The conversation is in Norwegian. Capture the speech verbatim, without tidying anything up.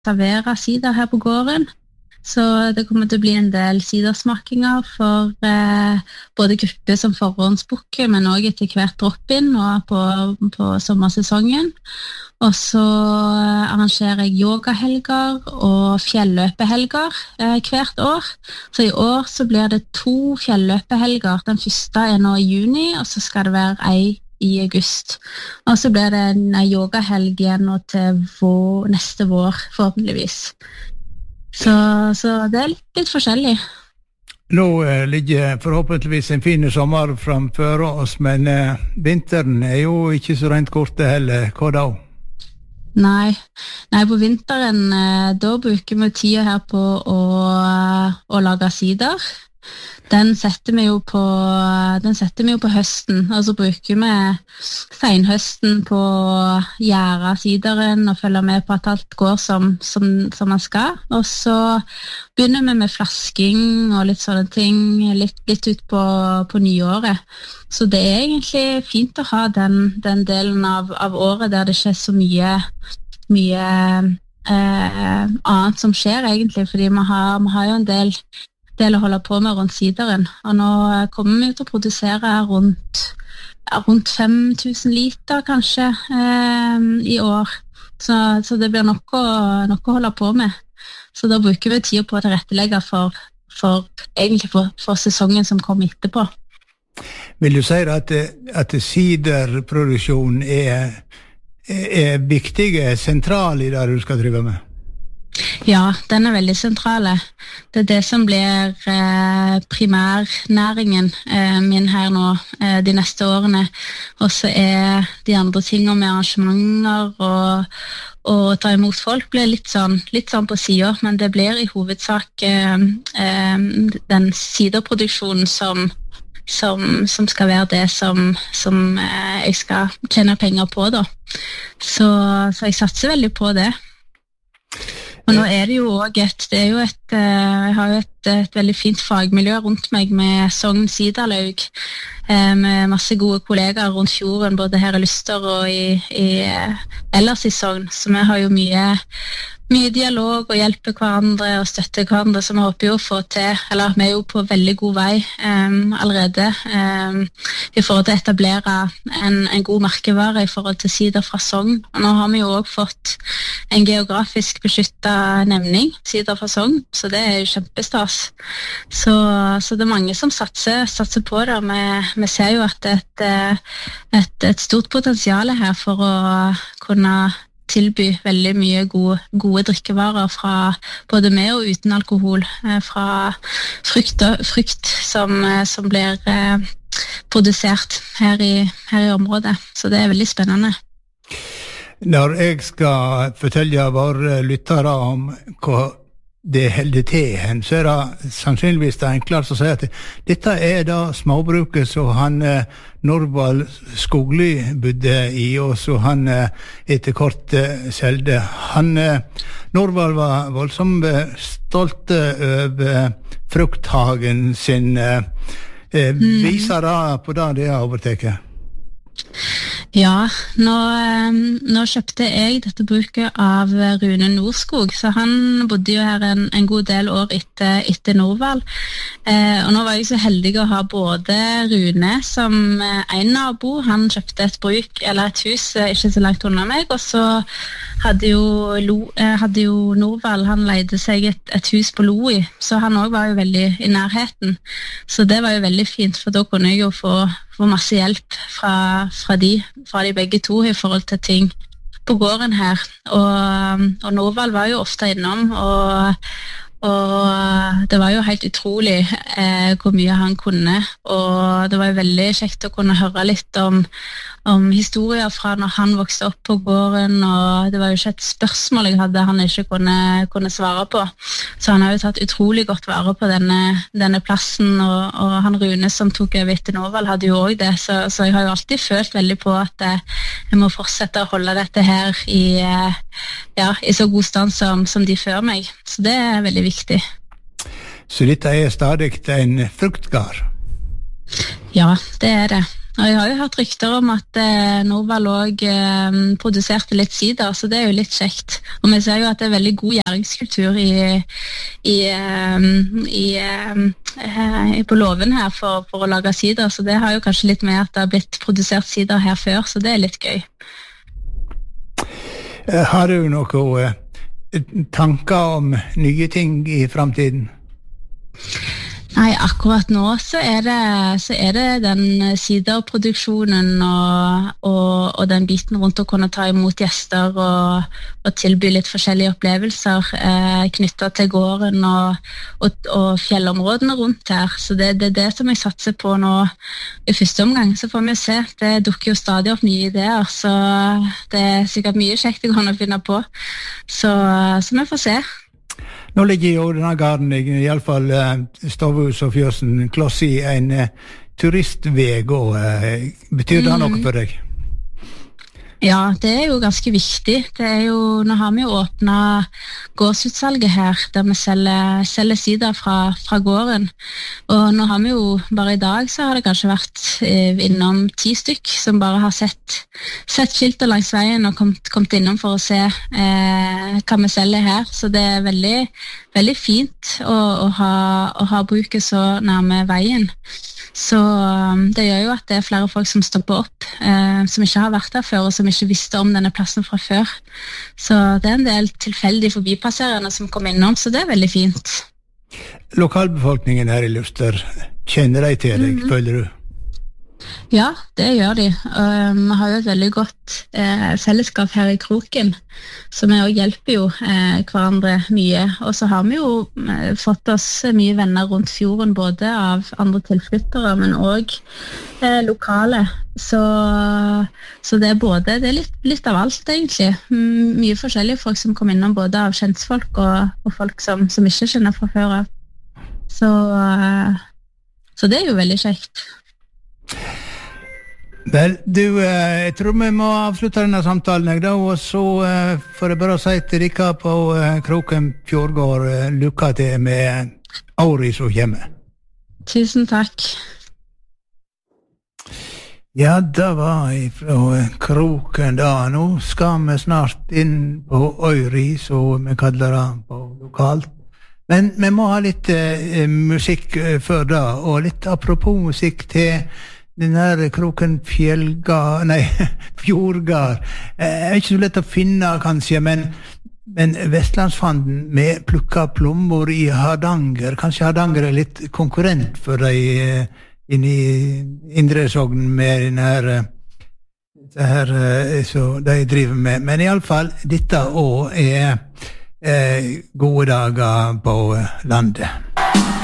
servere sider her på gården. Så det kommer til å bli en del sidersmakinger for eh, både grupper som forhåndsbukker, men også etter hvert drop-in nå på, på sommersesongen. Og så arrangerer jeg yogahelger og fjelløpehelger eh, hvert år. Så i år så blir det to fjelløpehelger. Den første er nå i juni, og så skal det være ei i august. Og så blir det en yogahelg igjen nå til vår, neste vår, forhåpentligvis. Så, så det er litt, litt forskjellig. Nå eh, ligger forhåpentligvis en fin sommer framfor oss, men eh, vinteren er jo ikke så rent korte heller. Hva da? Nei, Nei på vinteren eh, da bruker vi tida her på å, å lage sider. Den setter vi jo på, den setter vi jo på høsten, og så bruker vi senhøsten på å gjære sideren og følge med på at alt går som, som, som man skal. Og så begynner vi med flasking og litt sånne ting, litt, litt ut på, på nyåret. Så det er egentlig fint å ha den, den delen av, av året der det ikke er så mye, mye eh, annet som skjer egentlig, fordi vi har, vi har jo en del del å holde på med rundt sideren, og nå kommer vi til å produsere rundt, rundt fem tusen liter kanskje eh, i år, så, så det blir nok å, nok å holde på med. Så da bruker vi tid på å tilrettelegge for, for, egentlig for, for sesongen som kommer etterpå. Vil du si at, at siderproduksjon er, er viktig, sentral i det du skal drive med? Ja, den er veldig sentrale. Det er det som blir eh, primærnæringen eh, min her nå eh, de neste årene. Og så er de andre tingene med arrangementer og, og ta imot folk blir litt sånn, litt sånn på siden, men det blir i hovedsak eh, eh, den siderproduksjonen som, som, som skal være det som, som eh, jeg skal tjene penger på da. Så, så jeg satser veldig på det. Og nå er det jo også et, det er jo et, jeg har jo et, et veldig fint fagmiljø rundt meg med Sogn Siderlaug, med masse gode kollegaer rundt fjorden, både her i Lyster og i, i, ellers i Sogn. Så vi har jo mye, mye dialog og hjelper hverandre og støtter hverandre, som vi håper jo å få til, eller vi er jo på veldig god vei um, allerede um, i forhold til å etablere en, en god merkevare i forhold til sider fra Sogn. Og nå har vi jo også fått en geografisk beskyttet nemning, sider fra Sogn, så det er jo kjempestas. Så, så det er mange som satser, satser på det. Vi, vi ser jo at det er et, et, et stort potensial her for å kunne tilby veldig mye gode, gode drikkevarer fra både med og uten alkohol, fra frukt, frukt som, som blir eh, produsert her i, her i området. Så det er veldig spennende. Når jeg skal fortelle våre lyttere om hva det holder til hen, så er det sannsynligvis det enklere å si at dette er da småbruket som han eh, Norvald Skogli bodde i, og så han eh, etter kort eh, selde. Han, eh, Norvald var voldsomt stolt over frukthagen sin. Eh, mm. Viser det på det det har overtaket? Ja, nå, nå kjøpte jeg dette bruket av Rune Nordskog, så han bodde jo her en, en god del år etter, etter Norvald. Eh, og nå var jeg så heldig å ha både Rune som en nabo, han kjøpte et bruk, eller et hus ikke så langt unna meg, og så hadde jo, Lo, hadde jo Norvald, han leide seg et, et hus på Loi, så han også var jo veldig i nærheten. Så det var jo veldig fint, for da kunne jeg jo få få masse hjelp fra, fra, de, fra de begge to i forhold til ting på gården her. Og, og Norvald var jo ofte innom, og, og det var jo helt utrolig eh, hvor mye han kunne. Og det var jo veldig kjekt å kunne høre litt om, om historier fra når han vokste opp på gården, og det var jo ikke et spørsmål jeg hadde han ikke kunne, kunne svare på. Så han har jo tatt utrolig godt vare på denne, denne plassen, og, og han Rune som tok over etter Norvald hadde jo også det, så, så jeg har jo alltid følt veldig på at jeg må fortsette å holde dette her i, ja, i så god stand som, som de før meg. Så det er veldig viktig. Så dette er stadig en fruktgard? Ja, det er det. Og jeg har jo hørt rykter om at eh, Norval også eh, produserte litt sider, så det er jo litt kjekt. Og vi ser jo at det er veldig god gjæringskultur i, i, eh, i, eh, på låven her for, for å lage sider, så det har jo kanskje litt med at det har blitt produsert sider her før, så det er litt gøy. Har du noen eh, tanker om nye ting i fremtiden? Nei, akkurat nå så er det, så er det den siderproduksjonen og, og, og den biten rundt å kunne ta imot gjester og, og tilby litt forskjellige opplevelser eh, knyttet til gården og, og, og fjellområdene rundt her. Så det, det er det som jeg satser på nå i første omgang. Så får vi se, det dukker jo stadig opp nye ideer, så det er sikkert mye kjekt jeg kan finne på. Så, så vi får se. Nå ligger jo denne garden, i alle fall uh, Stavhus og Fjøsen, kloss i en uh, turistveg, og uh, betyr det noe for deg? Ja, det er jo ganske viktig. Det er jo, nå har vi jo åpnet gårdsutsalget her, der vi selger, selger sider fra, fra gården. Og nå har vi jo, bare i dag så har det kanskje vært eh, innom ti stykk som bare har sett, sett skilter langs veien og kommet, kommet innom for å se eh, hva vi selger her. Så det er veldig, veldig fint å, å, ha, å ha bruket så nærme veien. Så det gjør jo at det er flere folk som stopper opp, eh, som ikke har vært der før, og som ikke visste om denne plassen fra før. Så det er en del tilfeldig forbipasserende som kommer innom, så det er veldig fint. Lokalbefolkningen her i Luster, kjenner de til deg, mm-hmm. føler du? Ja, det gjør de. Og vi har jo et veldig godt eh, fellesskap her i Kroken, så vi også hjelper jo eh, hverandre mye. Og så har vi jo eh, fått oss mye venner rundt fjorden, både av andre tilflyttere, men også eh, lokale. Så, så det er både, det er litt, litt av alt egentlig. M- mye forskjellige folk som kommer innom, både av kjentfolk og, og folk som, som ikke kjenner fra før av. Så, eh, så det er jo veldig kjekt. Vel, du, eh, jeg tror vi må avslutte denne samtalen, da, og så eh, får jeg bare si til dere på eh, Kroken Fjordgård, eh, lykke til med året som kommer. Tusen takk. Ja, det var fra Kroken da. Nå skal vi snart inn på Øyri, som vi kaller det på lokalt. Men vi må ha litt eh, musikk eh, før da, og litt apropos musikk til den her Kroken Fjellgard, nei, Fjordgard. Eh, er ikke så lett å finne, kanskje, men, men Vestlandsfanden med plukka plommer i Hardanger. Kanskje Hardanger er litt konkurrent for deg eh, inn i Indre Sogn med den her, det her eh, så de driver med. Men i alle fall, dette også er eh, gode dager på landet.